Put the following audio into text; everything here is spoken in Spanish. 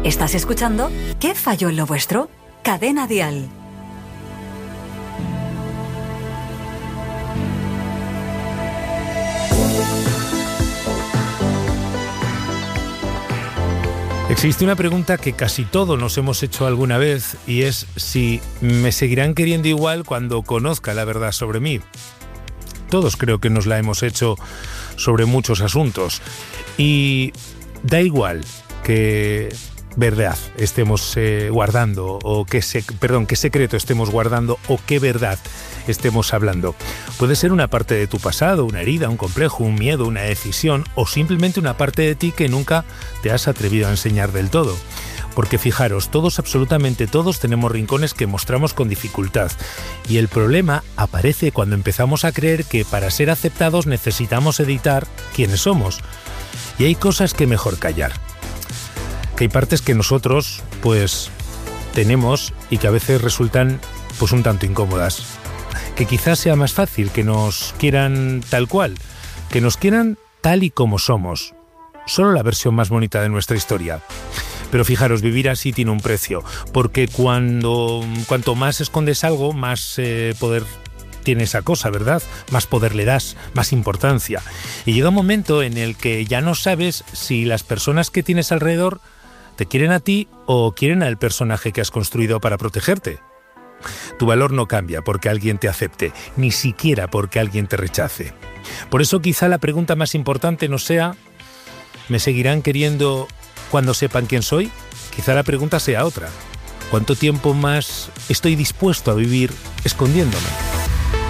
Estás escuchando ¿Qué falló en lo vuestro? Cadena Dial. Existe una pregunta que casi todos nos hemos hecho alguna vez y es si me seguirán queriendo igual cuando conozca la verdad sobre mí. Todos creo que nos la hemos hecho sobre muchos asuntos y da igual que verdad estemos guardando o qué secreto estemos guardando o qué verdad estemos hablando. Puede ser una parte de tu pasado, una herida, un complejo, un miedo, una decisión o simplemente una parte de ti que nunca te has atrevido a enseñar del todo. Porque fijaros, absolutamente todos tenemos rincones que mostramos con dificultad y el problema aparece cuando empezamos a creer que para ser aceptados necesitamos editar quiénes somos. Y hay cosas que mejor callar. Que hay partes que nosotros pues tenemos y que a veces resultan pues un tanto incómodas. Que quizás sea más fácil que nos quieran tal cual, que nos quieran tal y como somos. Solo la versión más bonita de nuestra historia. Pero fijaros, vivir así tiene un precio, porque cuanto más escondes algo, más poder tiene esa cosa, ¿verdad? Más poder le das, más importancia. Y llega un momento en el que ya no sabes si las personas que tienes alrededor te quieren a ti o quieren al personaje que has construido para protegerte. Tu valor no cambia porque alguien te acepte, ni siquiera porque alguien te rechace. Por eso quizá la pregunta más importante no sea ¿me seguirán queriendo cuando sepan quién soy? Quizá la pregunta sea otra. ¿Cuánto tiempo más estoy dispuesto a vivir escondiéndome?